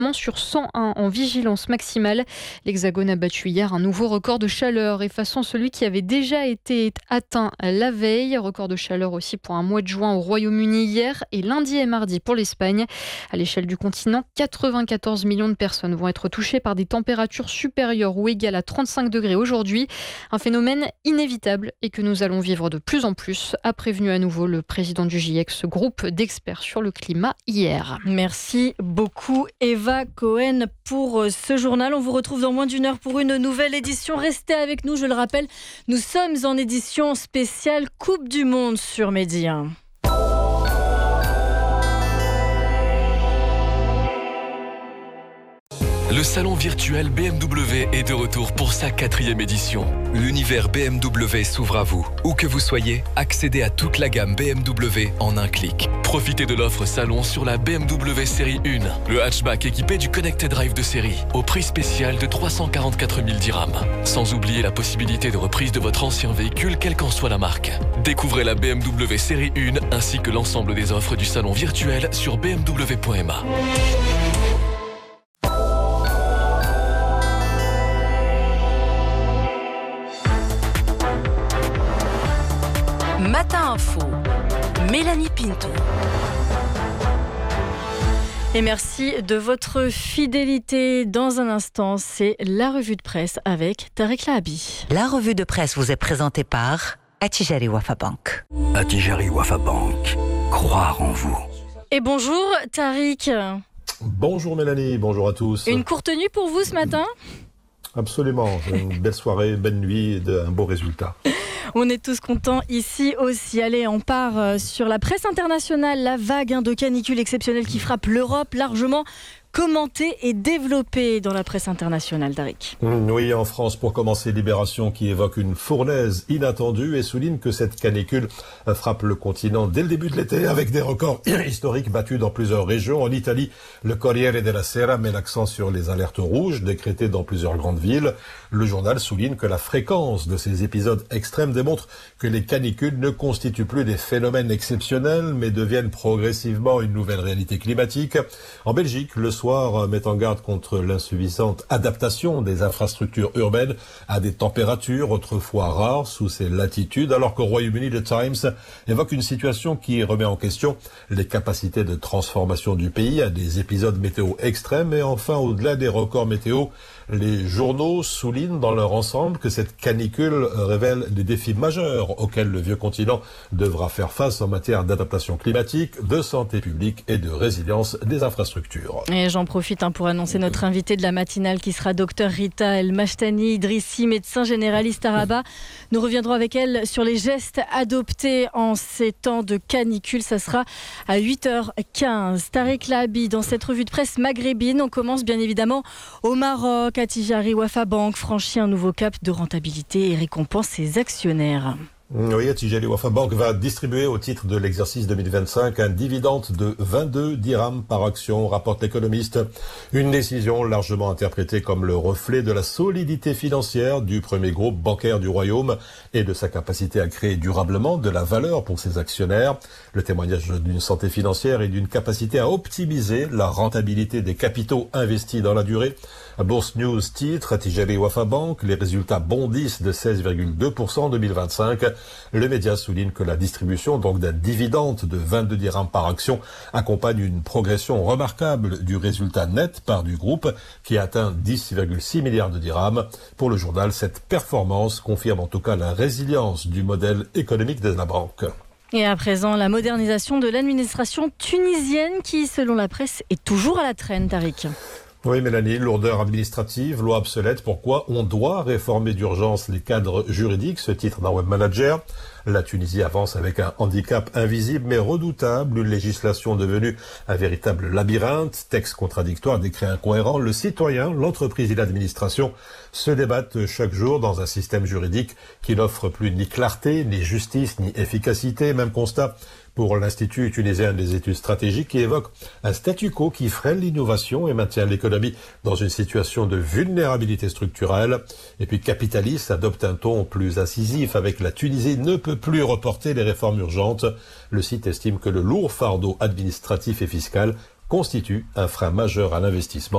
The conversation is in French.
sur 101 en vigilance maximale. L'Hexagone a battu hier un nouveau record de chaleur, effaçant celui qui avait déjà été atteint la veille. Record de chaleur aussi pour un mois de juin au Royaume-Uni hier et lundi et mardi pour l'Espagne. À l'échelle du continent, 94 millions de personnes vont être touchées par des températures supérieures ou égales à 35 degrés aujourd'hui. Un phénomène inévitable et que nous allons vivre de plus en plus, a prévenu à nouveau le président du GIEC, ce groupe d'experts sur le climat, hier. Merci beaucoup Eva Cohen pour ce journal. On vous retrouve dans moins d'une heure pour une nouvelle édition. Restez avec nous, je le rappelle, nous sommes en édition spéciale Coupe du Monde sur Média. Le salon virtuel BMW est de retour pour sa 4e édition. L'univers BMW s'ouvre à vous. Où que vous soyez, accédez à toute la gamme BMW en un clic. Profitez de l'offre salon sur la BMW série 1, le hatchback équipé du Connected Drive de série, au prix spécial de 344 000 dirhams. Sans oublier la possibilité de reprise de votre ancien véhicule, quelle qu'en soit la marque. Découvrez la BMW série 1 ainsi que l'ensemble des offres du salon virtuel sur bmw.ma. Matin Info, Mélanie Pinto. Et merci de votre fidélité. Dans un instant, c'est la revue de presse avec Tariq Lahabi. La revue de presse vous est présentée par Attijari Wafa Bank. Attijari Wafa Bank, croire en vous. Et bonjour Tariq. Bonjour Mélanie, bonjour à tous. Une courte nuit pour vous ce matin ? Absolument, une belle soirée, belle nuit et un beau résultat. On est tous contents ici aussi. Allez, on part sur la presse internationale. La vague de canicule exceptionnelle qui frappe l'Europe, largement commentée et développée dans la presse internationale, Tariq. Oui, en France, pour commencer, Libération qui évoque une fournaise inattendue et souligne que cette canicule frappe le continent dès le début de l'été avec des records historiques battus dans plusieurs régions. En Italie, le Corriere della Sera met l'accent sur les alertes rouges décrétées dans plusieurs grandes villes. Le journal souligne que la fréquence de ces épisodes extrêmes démontre que les canicules ne constituent plus des phénomènes exceptionnels mais deviennent progressivement une nouvelle réalité climatique. En Belgique, le soir met en garde contre l'insuffisante adaptation des infrastructures urbaines à des températures autrefois rares sous ces latitudes, alors qu'au Royaume-Uni, le Times évoque une situation qui remet en question les capacités de transformation du pays à des épisodes météo extrêmes. Et enfin, au-delà des records météo, les journaux soulignent dans leur ensemble que cette canicule révèle des défis majeurs auxquels le vieux continent devra faire face en matière d'adaptation climatique, de santé publique et de résilience des infrastructures. Et j'en profite pour annoncer notre invitée de la matinale qui sera Dr Rita El Mashtani Idrissi, médecin généraliste à Rabat. Nous reviendrons avec elle sur les gestes adoptés en ces temps de canicule. Ça sera à 8h15. Tariq Lahabi, dans cette revue de presse maghrébine, on commence bien évidemment au Maroc. Attijari Wafa Bank franchit un nouveau cap de rentabilité et récompense ses actionnaires. Oui, Attijari Wafa Bank va distribuer au titre de l'exercice 2025 un dividende de 22 dirhams par action, rapporte l'économiste. Une décision largement interprétée comme le reflet de la solidité financière du premier groupe bancaire du Royaume et de sa capacité à créer durablement de la valeur pour ses actionnaires. Le témoignage d'une santé financière et d'une capacité à optimiser la rentabilité des capitaux investis dans la durée. Bourse News titre Attijari Wafa Bank, les résultats bondissent de 16,2% en 2025. Le média souligne que la distribution donc d'un dividende de 22 dirhams par action accompagne une progression remarquable du résultat net part du groupe qui atteint 10,6 milliards de dirhams. Pour le journal, cette performance confirme en tout cas la résilience du modèle économique de la banque. Et à présent, la modernisation de l'administration tunisienne qui, selon la presse, est toujours à la traîne, Tariq. Oui, Mélanie, lourdeur administrative, loi obsolète. Pourquoi on doit réformer d'urgence les cadres juridiques, ce titre d'un web manager. La Tunisie avance avec un handicap invisible mais redoutable, une législation devenue un véritable labyrinthe, textes contradictoires, décrets incohérents. Le citoyen, l'entreprise et l'administration se débattent chaque jour dans un système juridique qui n'offre plus ni clarté, ni justice, ni efficacité. Même constat pour l'Institut tunisien des études stratégiques qui évoque un statu quo qui freine l'innovation et maintient l'économie dans une situation de vulnérabilité structurelle. Et puis Capitaliste adopte un ton plus incisif avec la Tunisie ne peut plus reporter les réformes urgentes. Le site estime que le lourd fardeau administratif et fiscal constitue un frein majeur à l'investissement.